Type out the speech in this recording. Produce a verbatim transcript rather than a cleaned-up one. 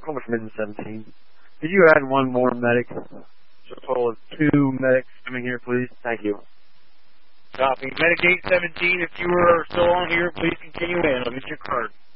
Oklahoma from seventeen. Could you add one more medic? So a total of two medics coming here, please. Thank you. Copy. Medic eight seventeen, if you are still on here, please continue in. I'll get your card.